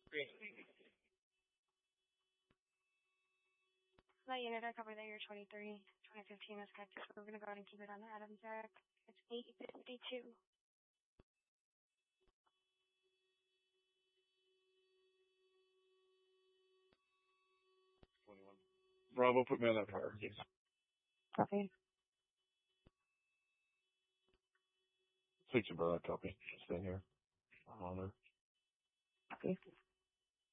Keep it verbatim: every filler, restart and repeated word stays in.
That unit I covered that year twenty-three, twenty fifteen is good. We're going to go ahead and keep it on the Adams Act. It's eight fifty-two. Bravo, put me on that fire. Yes. Copy. Picture, brother. Copy. Stay here. I'm on there. Copy.